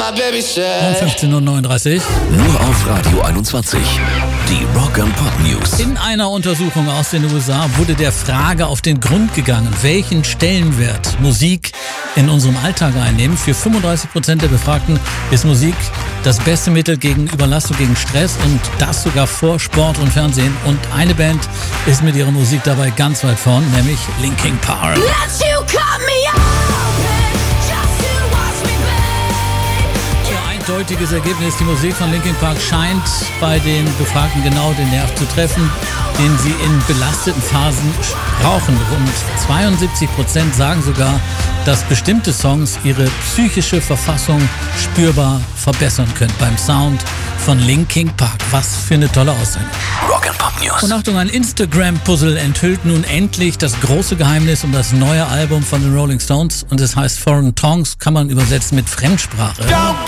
15:39 Uhr. Nur auf Radio 21. Die Rock and Pop News. In einer Untersuchung aus den USA wurde der Frage auf den Grund gegangen, welchen Stellenwert Musik in unserem Alltag einnehmen. Für 35% der Befragten ist Musik das beste Mittel gegen Überlastung, gegen Stress und das sogar vor Sport und Fernsehen. Und eine Band ist mit ihrer Musik dabei ganz weit vorn, nämlich Linkin Park. Eindeutiges Ergebnis. Die Musik von Linkin Park scheint bei den Befragten genau den Nerv zu treffen, den sie in belasteten Phasen brauchen. Rund 72% sagen sogar, dass bestimmte Songs ihre psychische Verfassung spürbar verbessern können. Beim Sound von Linkin Park. Was für eine tolle Aussage. Rock and Pop News. Und Achtung, ein Instagram-Puzzle enthüllt nun endlich das große Geheimnis um das neue Album von den Rolling Stones. Und es heißt Foreign Tongues, kann man übersetzen mit Fremdsprache.